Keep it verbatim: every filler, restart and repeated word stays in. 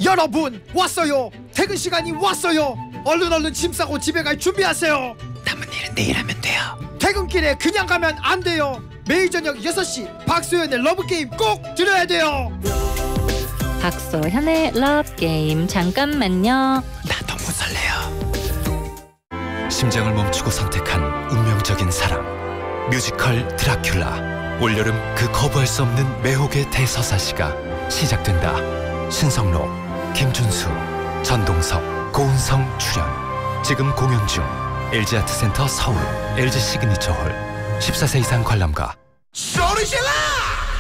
여러분 왔어요. 퇴근 시간이 왔어요. 얼른 얼른 짐 싸고 집에 갈 준비하세요. 남은 일은 내일 하면 돼요. 퇴근길에 그냥 가면 안 돼요. 매일 저녁 여섯 시 박소연의 러브게임 꼭 들어야 돼요. 박소현의 러브게임. 잠깐만요. 나 너무 설레요. 심장을 멈추고 선택한 운명적인 사랑. 뮤지컬 드라큘라. 올여름 그 거부할 수 없는 매혹의 대서사시가 시작된다. 신성로, 김준수, 전동석, 고은성 출연. 지금 공연 중. 엘지아트센터 서울, 엘지 시그니처홀. 십사 세 이상 관람가. 소리 질러!